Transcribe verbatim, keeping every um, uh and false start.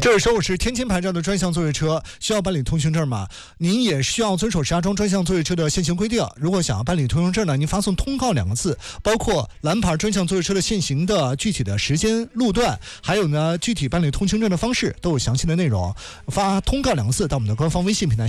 这位说我是天津牌照的专项作业车，需要办理通行证吗？您也需要遵守石家庄专项作业车的现行规定。如果想要办理通行证呢，您发送通告两个字，包括蓝牌专项作业车的现行的具体的时间路段，还有呢具体办理通行证的方式都有详细的内容。发通告两个字到我们的官方微信平台